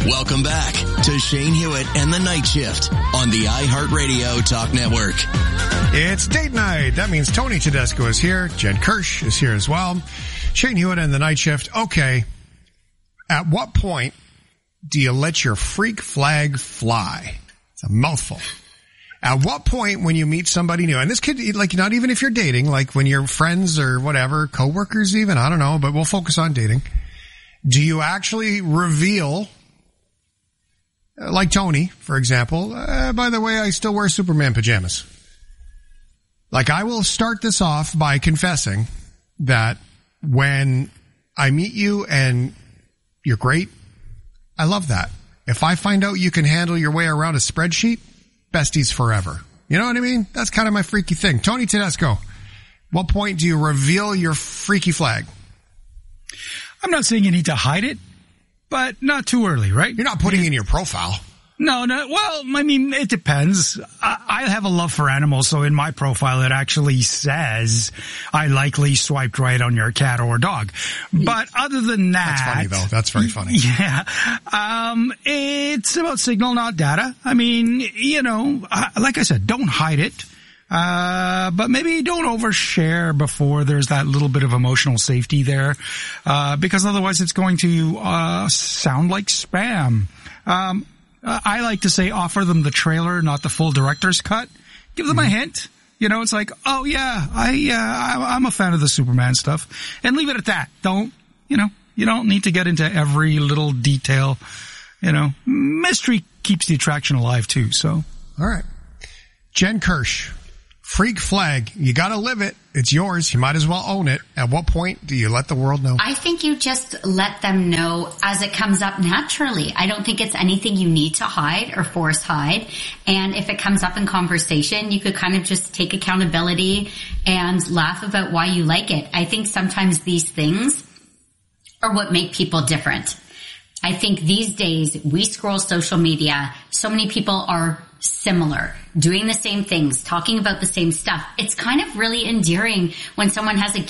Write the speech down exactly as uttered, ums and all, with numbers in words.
Welcome back to Shane Hewitt and the Night Shift on the iHeartRadio Talk Network. It's date night. That means Tony Tedesco is here. Jen Kirsch is here as well. Shane Hewitt and the Night Shift. Okay. At what point do you let your freak flag fly? It's a mouthful. At what point when you meet somebody new, and this could, like, not even if you're dating, like when you're friends or whatever, coworkers even, I don't know, but we'll focus on dating. Do you actually reveal, like Tony, for example, uh, by the way, I still wear Superman pajamas. Like, I will start this off by confessing that when I meet you and you're great, I love that. If I find out you can handle your way around a spreadsheet, besties forever. You know what I mean? That's kind of my freaky thing. Tony Tedesco, what point do you reveal your freaky flag? I'm not saying you need to hide it, but not too early, right? You're not putting it in your profile. No, no. Well, I mean, it depends. I, I have a love for animals, so in my profile it actually says I likely swiped right on your cat or dog. But other than that, that's funny though. That's very funny. Yeah, um, it's about signal, not data. I mean, you know, like I said, don't hide it. Uh, but maybe don't overshare before there's that little bit of emotional safety there, uh, because otherwise it's going to uh sound like spam. Um. Uh, I like to say offer them the trailer, not the full director's cut. Give them mm-hmm. a hint. You know, it's like, oh yeah, I, uh, I, I'm a fan of the Superman stuff. And leave it at that. Don't, you know, you don't need to get into every little detail. You know, mystery keeps the attraction alive too, so. All right. Jen Kirsch. Freak flag. You gotta live it. It's yours. You might as well own it. At what point do you let the world know? I think you just let them know as it comes up naturally. I don't think it's anything you need to hide or force hide. And if it comes up in conversation, you could kind of just take accountability and laugh about why you like it. I think sometimes these things are what make people different. I think these days we scroll social media. So many people are similar, doing the same things, talking about the same stuff. It's kind of really endearing when someone has a